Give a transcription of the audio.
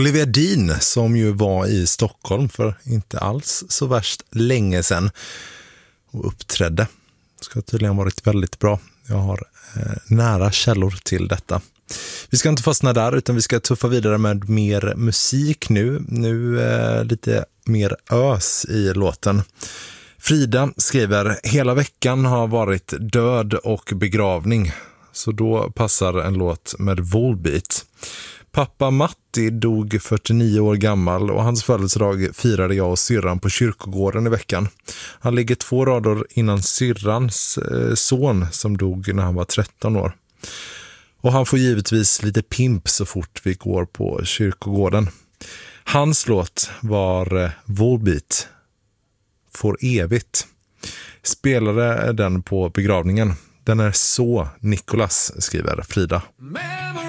Olivia Dean, som ju var i Stockholm för inte alls så värst länge sedan och uppträdde. Ska tydligen ha varit väldigt bra. Jag har nära källor till detta. Vi ska inte fastna där utan vi ska tuffa vidare med mer musik nu. Nu lite mer ös i låten. Frida skriver: hela veckan har varit död och begravning. Så då passar en låt med Volbeat. Pappa Matti dog 49 år gammal och hans födelsedag firade jag och syrran på kyrkogården i veckan. Han ligger 2 rader innan syrrans son som dog när han var 13 år. Och han får givetvis lite pimp så fort vi går på kyrkogården. Hans låt var Volbeat, för evigt. Spelade den på begravningen. Den är så Nicholas, skriver Frida.